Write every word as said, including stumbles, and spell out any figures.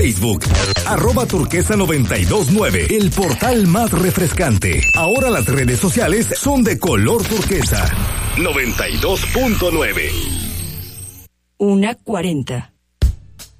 Facebook. Arroba Turquesa noventa y dos nueve, el portal más refrescante. Ahora las redes sociales son de color turquesa. noventa y dos punto nueve. Una cuarenta.